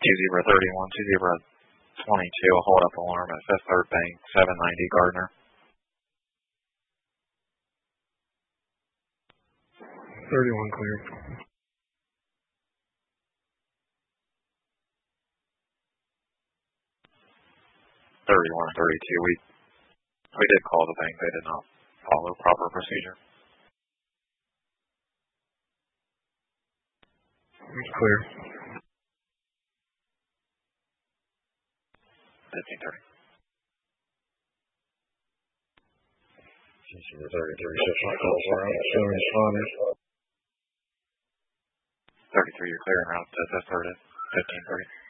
Zebra 31, 2 Zebra 22, hold up alarm at Fifth Third Bank, 790 Gardner. 31 clear. 3132, we did call the bank, they did not follow proper procedure. It's clear. 1530. Zebra 33, 6 calls are out, showing responders. 33, you're clear en route to Fifth Third at 1530.